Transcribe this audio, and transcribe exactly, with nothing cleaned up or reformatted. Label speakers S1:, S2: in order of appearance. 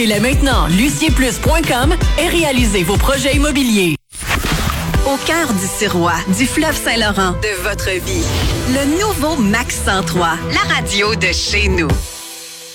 S1: Et maintenant, lucier plus point com et réalisez vos projets immobiliers.
S2: Au cœur du Sirois, du fleuve Saint-Laurent, de votre vie. Le nouveau Max cent trois, la radio de chez nous.